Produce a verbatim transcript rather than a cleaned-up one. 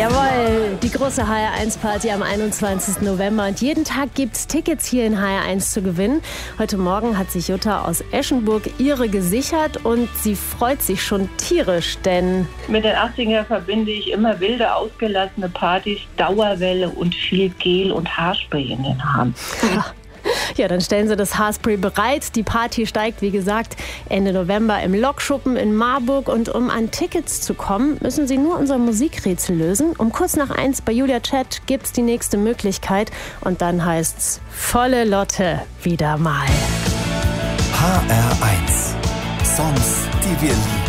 Jawohl, die große H R eins Party am einundzwanzigsten November. Und jeden Tag gibt es Tickets hier in H R eins zu gewinnen. Heute Morgen hat sich Jutta aus Eschenburg ihre gesichert und sie freut sich schon tierisch, denn mit den achtzigern verbinde ich immer wilde, ausgelassene Partys, Dauerwelle und viel Gel und Haarspray in den Haaren. Ja, dann stellen Sie das Haarspray bereit. Die Party steigt, wie gesagt, Ende November im Lokschuppen in Marburg. Und um an Tickets zu kommen, müssen Sie nur unser Musikrätsel lösen. Um kurz nach eins bei Julia Chat gibt's die nächste Möglichkeit. Und dann heißt's volle Lotte wieder mal. H R eins. Songs, die wir lieben.